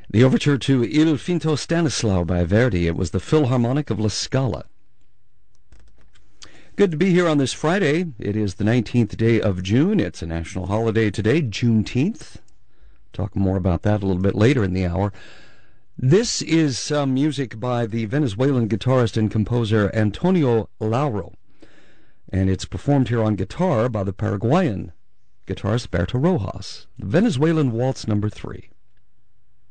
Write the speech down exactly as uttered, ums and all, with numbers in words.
The overture to Il Finto Stanislao by Verdi. It was the Philharmonic of La Scala. Good to be here on this Friday. It is the nineteenth day of June. It's a national holiday today, Juneteenth. Talk more about that a little bit later in the hour. This is some music by the Venezuelan guitarist and composer Antonio Lauro, and it's performed here on guitar by the Paraguayan guitarist Berto Rojas. The Venezuelan Waltz number three.